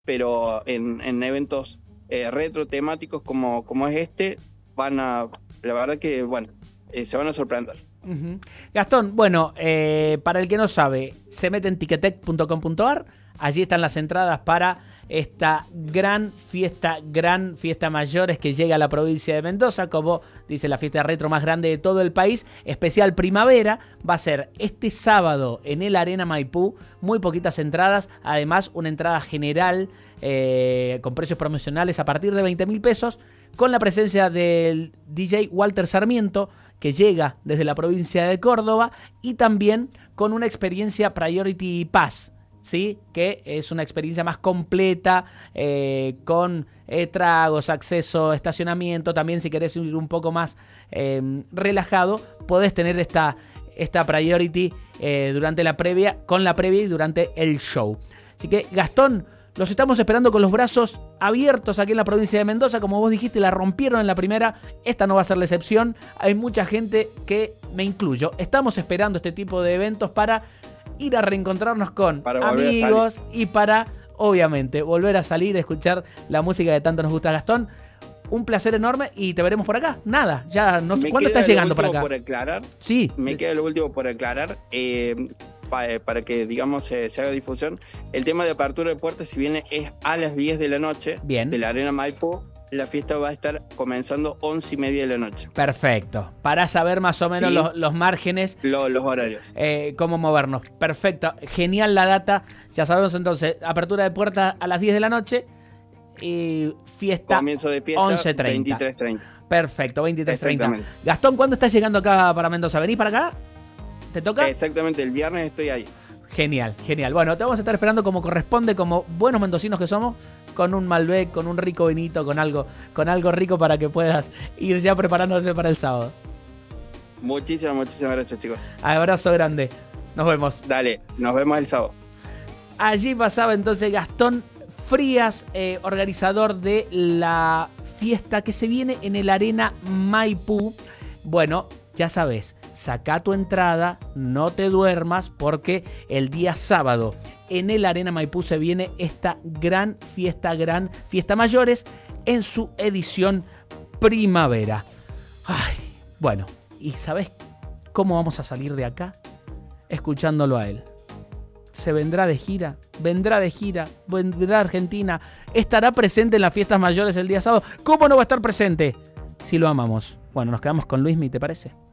pero en eventos retro temáticos como es este, la verdad que, bueno, se van a sorprender. Uh-huh. Gastón, bueno, para el que no sabe, se mete en ticketek.com.ar, allí están las entradas para esta gran fiesta mayores que llega a la provincia de Mendoza, como dice, la fiesta retro más grande de todo el país, especial primavera. Va a ser este sábado en el Arena Maipú, muy poquitas entradas, además una entrada general con precios promocionales a partir de 20.000 pesos, con la presencia del DJ Walter Sarmiento, que llega desde la provincia de Córdoba, y también con una experiencia Priority Pass, ¿sí? Que es una experiencia más completa, con tragos, acceso, estacionamiento. También, si querés ir un poco más relajado, podés tener esta Priority durante la previa, con la previa y durante el show. Así que, Gastón, los estamos esperando con los brazos abiertos aquí en la provincia de Mendoza. Como vos dijiste, la rompieron en la primera. Esta no va a ser la excepción. Hay mucha gente, que me incluyo, estamos esperando este tipo de eventos para ir a reencontrarnos con amigos y para, obviamente, volver a salir a escuchar la música que tanto nos gusta. Gastón, un placer enorme y te veremos por acá. Nada, ya no sé cuándo estás llegando para acá. Por aclarar, sí. Me queda lo último por aclarar. Para que, digamos, se haga difusión, el tema de apertura de puertas, si bien es a las 10 de la noche, bien, de la Arena Maipú, la fiesta va a estar comenzando 11:30 de la noche. Perfecto, para saber más o menos, sí, los márgenes, los horarios, cómo movernos. Perfecto, genial la data. Ya sabemos entonces, apertura de puertas a las 10 de la noche y fiesta comienzo de fiesta 11:30. 23:30. Perfecto, 23:30. Gastón, ¿cuándo estás llegando acá para Mendoza? ¿Venís para acá? ¿Te toca? Exactamente, el viernes estoy ahí. Genial, genial. Bueno, te vamos a estar esperando como corresponde, como buenos mendocinos que somos, con un Malbec, con un rico vinito, con algo rico para que puedas ir ya preparándote para el sábado. Muchísimas gracias, chicos. Abrazo grande. Nos vemos. Dale, nos vemos el sábado. Allí pasaba entonces Gastón Frías, organizador de la fiesta que se viene en el Arena Maipú. Bueno, ya sabes, saca tu entrada, no te duermas, porque el día sábado en el Arena Maipú se viene esta gran fiesta mayores en su edición primavera. Ay, bueno, ¿y sabes cómo vamos a salir de acá? Escuchándolo a él. Se vendrá de gira, vendrá a Argentina, estará presente en las fiestas mayores el día sábado. ¿Cómo no va a estar presente si lo amamos? Bueno, nos quedamos con Luismi, ¿te parece?